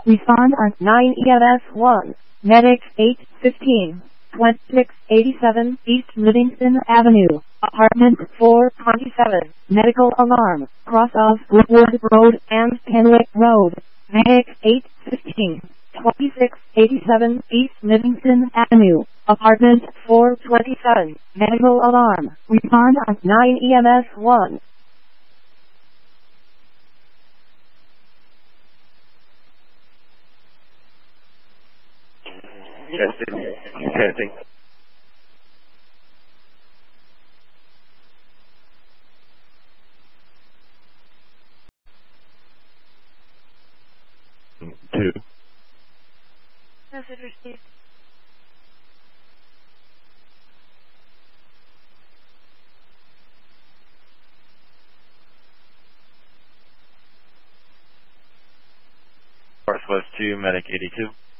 Respond on 9 EMS 1. Medic 815. 2687 East Livingston Avenue, Apartment 427. Medical alarm, cross of Woodward Road and Penwick Road. Medic 815. 2687 East Livingston Avenue, Apartment 427. Medical alarm. Respond on 9 EMS 1. Testing. Two. Message received. Northwest 2, Medic 82.